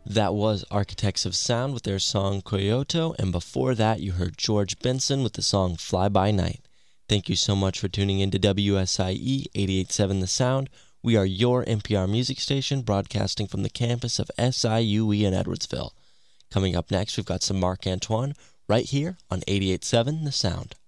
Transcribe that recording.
That was Architects of Sound with their song Kyoto, and before that you heard George Benson with the song Fly By Night. Thank you so much for tuning in to WSIE 88.7 The Sound. We are your NPR music station broadcasting from the campus of SIUE in Edwardsville. Coming up next, we've got some Marc Antoine right here on 88.7 The Sound.